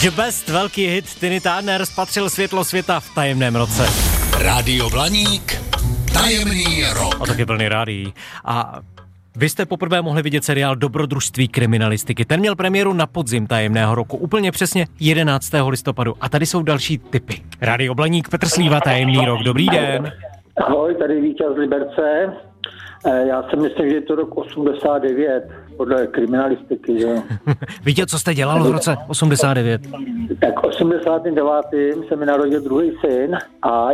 The Best, velký hit Tiny Turner spatřil světlo světa v tajemném roce. Rádio Blaník, tajemný rok. A taky plný rádií. A vy jste poprvé mohli vidět seriál Dobrodružství kriminalistiky. Ten měl premiéru na podzim tajemného roku, úplně přesně 11. listopadu. A tady jsou další tipy. Rádio Blaník, Petr Slíva, tajemný rok. Dobrý den. Ahoj, tady Vítěz z Liberce. Já si myslím, že je to rok 89, podle kriminalistiky, že? Víte, co jste dělal v roce 89? Tak 89. se mi narodil druhý syn a